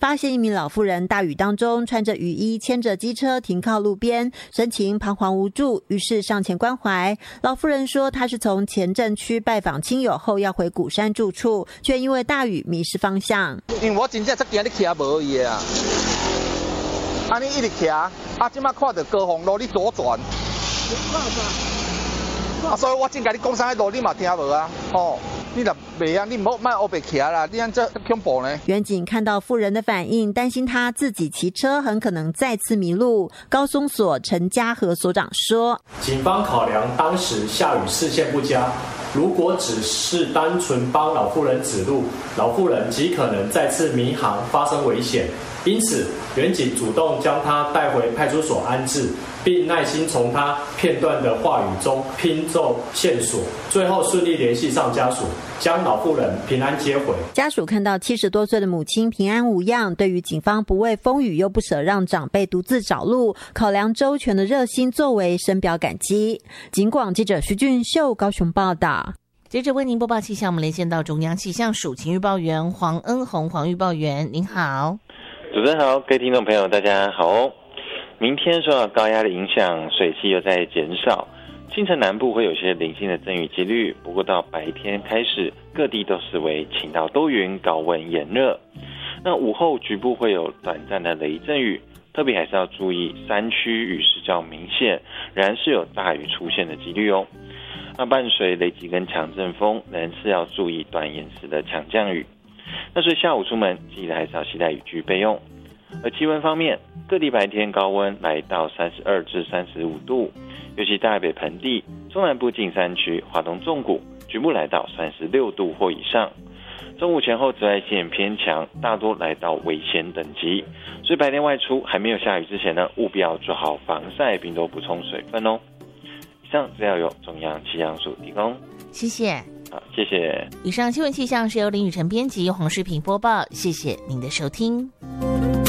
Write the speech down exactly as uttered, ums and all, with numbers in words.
发现一名老妇人大雨当中穿着雨衣，牵着机车停靠路边，神情彷徨无助，于是上前关怀。老妇人说，她是从前镇区拜访亲友后要回鼓山住处，却因为大雨迷失方向。 因为我真正才惊你骑无伊啊，安尼一直骑，啊，即马看到高峰路你左转，啊，所以我真甲你讲啥路你嘛听无啊，哦。你若袂啊，你唔好卖黑白骑啦，你安这恐怖呢？ 远景看到妇人的反应，担心她自己骑车很可能再次迷路。高松所陈家和所长说， 警方考量当时下雨视线不佳，如果只是单纯帮老妇人指路，老妇人极可能再次迷航发生危险。因此，远警主动将她带回派出所安置，并耐心从她片段的话语中拼凑线索，最后顺利联系上家属，将老妇人平安接回。 家属看到七十多岁的母亲平安无恙，对于警方不畏风雨又不舍让长辈独自找路，考量周全的热心作为，深表感激。警广记者徐俊秀高雄报道。 接着为您播报气象，我们连线到中央气象署晴预报员黄恩宏，黄预报员您好。 主持人好，各位听众朋友大家好哦。明天受到高压的影响，水汽又在减少，清晨南部会有些零星的阵雨几率，不过到白天开始各地都是为晴到多云，高温炎热。那午后局部会有短暂的雷阵雨，特别还是要注意山区雨势较明显，仍然是有大雨出现的几率哦。那伴随雷击跟强阵风，仍是要注意短延时的强降雨。那所以下午出门记得还是要携带雨具备用。而气温方面，各地白天高温来到三十二至三十五度，尤其大北盆地、中南部近山区、华东纵谷局部来到三十六度或以上。中午前后紫外线偏强，大多来到危险等级，所以白天外出还没有下雨之前呢，务必要做好防晒，并多补充水分哦。以上资料由中央气象署提供， 谢谢。 好，谢谢。 以上新闻气象是由林雨晨编辑，黄世平播报，谢谢您的收听。